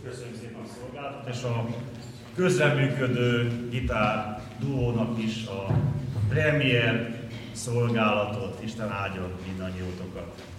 Köszönjük szépen a szolgálatot, és a közreműködő gitár duónak is a premier szolgálatot. Isten áldjon mindannyiótokat.